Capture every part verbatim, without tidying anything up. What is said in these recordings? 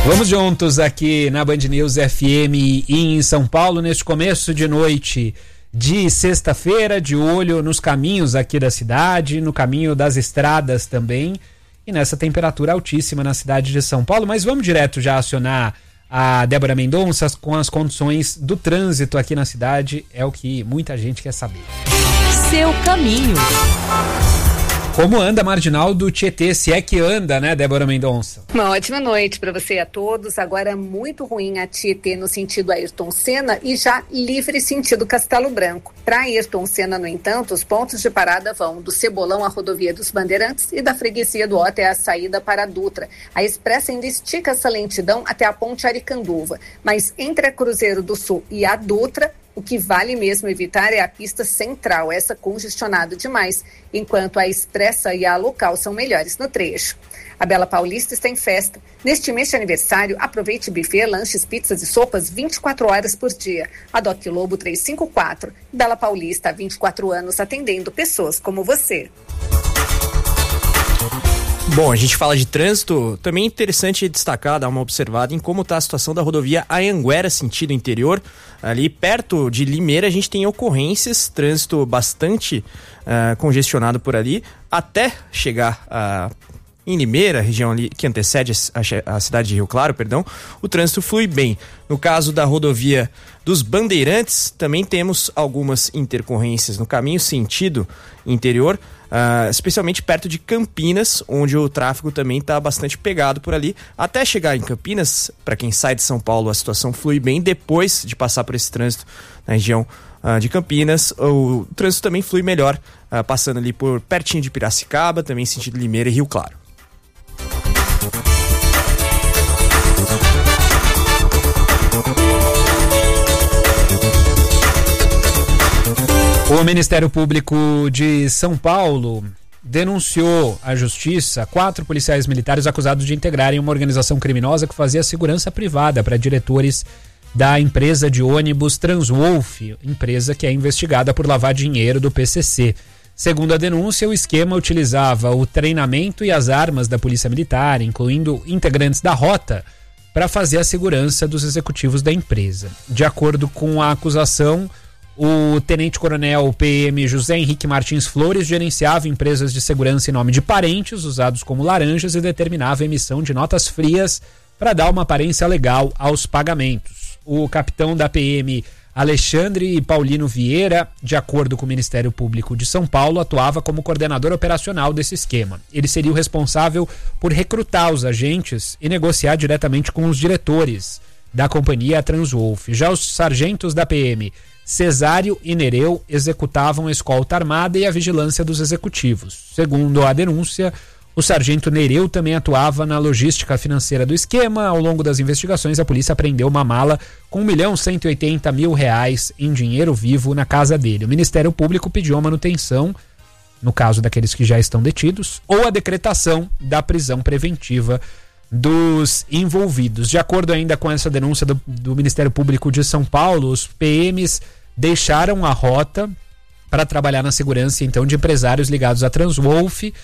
Vamos juntos aqui na Band News F M e em São Paulo, neste começo de noite de sexta-feira, de olho nos caminhos aqui da cidade, no caminho das estradas também, e nessa temperatura altíssima na cidade de São Paulo. Mas vamos direto já acionar a Débora Mendonça com as condições do trânsito aqui na cidade, é o que muita gente quer saber. Seu caminho. Como anda a marginal do Tietê, se é que anda, né, Débora Mendonça? Uma ótima noite para você e a todos. Agora muito ruim a Tietê no sentido Ayrton Senna e já livre sentido Castelo Branco. Para Ayrton Senna, no entanto, os pontos de parada vão do Cebolão à rodovia dos Bandeirantes e da freguesia do Ota é a saída para a Dutra. A expressa ainda estica essa lentidão até a ponte Aricanduva, mas entre a Cruzeiro do Sul e a Dutra, o que vale mesmo evitar é a pista central, essa congestionada demais, enquanto a expressa e a local são melhores no trecho. A Bela Paulista está em festa. Neste mês de aniversário, aproveite buffet, lanches, pizzas e sopas vinte e quatro horas por dia. A Doc Lobo trezentos e cinquenta e quatro. Bela Paulista há vinte e quatro anos atendendo pessoas como você. Bom, a gente fala de trânsito, também é interessante destacar, dar uma observada em como está a situação da rodovia Anhanguera, sentido interior. Ali perto de Limeira a gente tem ocorrências, trânsito bastante uh, congestionado por ali, até chegar a... em Limeira, região ali que antecede a, a cidade de Rio Claro, perdão, o trânsito flui bem. No caso da rodovia dos Bandeirantes, também temos algumas intercorrências no caminho sentido interior, uh, especialmente perto de Campinas, onde o tráfego também está bastante pegado por ali. Até chegar em Campinas, para quem sai de São Paulo, a situação flui bem. Depois de passar por esse trânsito na região uh, de Campinas, o trânsito também flui melhor, uh, passando ali por pertinho de Piracicaba, também sentido Limeira e Rio Claro. O Ministério Público de São Paulo denunciou à Justiça quatro policiais militares acusados de integrarem uma organização criminosa que fazia segurança privada para diretores da empresa de ônibus Transwolf, empresa que é investigada por lavar dinheiro do P C C. Segundo a denúncia, o esquema utilizava o treinamento e as armas da Polícia Militar, incluindo integrantes da rota, para fazer a segurança dos executivos da empresa. De acordo com a acusação, o tenente-coronel P M José Henrique Martins Flores gerenciava empresas de segurança em nome de parentes, usados como laranjas, e determinava a emissão de notas frias para dar uma aparência legal aos pagamentos. O capitão da P M, Alexandre Paulino Vieira, de acordo com o Ministério Público de São Paulo, atuava como coordenador operacional desse esquema. Ele seria o responsável por recrutar os agentes e negociar diretamente com os diretores da companhia Transwolf. Já os sargentos da P M, Cesário e Nereu, executavam a escolta armada e a vigilância dos executivos. Segundo a denúncia, o sargento Nereu também atuava na logística financeira do esquema. Ao longo das investigações, a polícia apreendeu uma mala com um milhão cento e oitenta mil reais em dinheiro vivo na casa dele. O Ministério Público pediu a manutenção, no caso daqueles que já estão detidos, ou a decretação da prisão preventiva dos envolvidos. De acordo ainda com essa denúncia do, do Ministério Público de São Paulo, os P Ms deixaram a rota para trabalhar na segurança, então, de empresários ligados à Transwolf. Uh,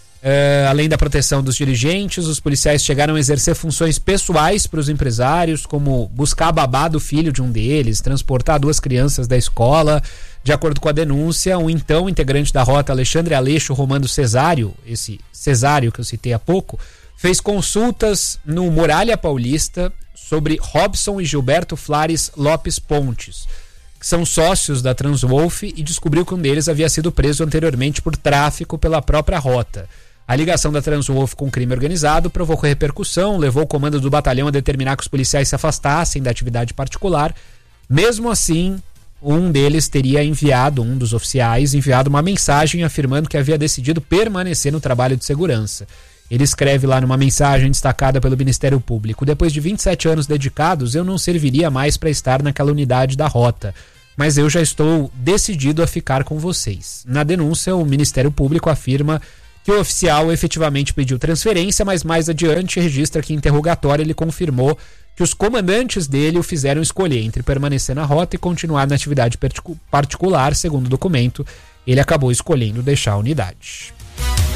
além da proteção dos dirigentes, os policiais chegaram a exercer funções pessoais para os empresários, como buscar a babá do filho de um deles, transportar duas crianças da escola. De acordo com a denúncia, o então integrante da rota, Alexandre Aleixo Romano Cesário, esse Cesário que eu citei há pouco, fez consultas no Muralha Paulista sobre Robson e Gilberto Flares Lopes Pontes, que são sócios da Transwolf, e descobriu que um deles havia sido preso anteriormente por tráfico pela própria rota. A ligação da Transwolf com o crime organizado provocou repercussão, levou o comando do batalhão a determinar que os policiais se afastassem da atividade particular. Mesmo assim, um deles teria enviado, um dos oficiais, enviado uma mensagem afirmando que havia decidido permanecer no trabalho de segurança. Ele escreve lá numa mensagem destacada pelo Ministério Público: depois de vinte e sete anos dedicados, eu não serviria mais para estar naquela unidade da rota, mas eu já estou decidido a ficar com vocês. Na denúncia, o Ministério Público afirma que o oficial efetivamente pediu transferência, mas mais adiante registra que em interrogatório ele confirmou que os comandantes dele o fizeram escolher entre permanecer na rota e continuar na atividade particular. Segundo o documento, ele acabou escolhendo deixar a unidade.